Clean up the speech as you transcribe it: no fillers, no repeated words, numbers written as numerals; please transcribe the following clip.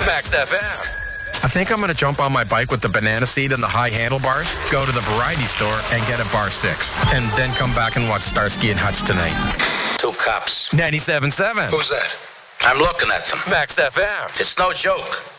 Max FM. I think I'm going to jump on my bike with the banana seat and the high handlebars, go to the variety store and get a bar 6, and then come back and watch Starsky and Hutch tonight. 2 cops. 97.7. Who's that? I'm looking at them. Max FM. It's no joke.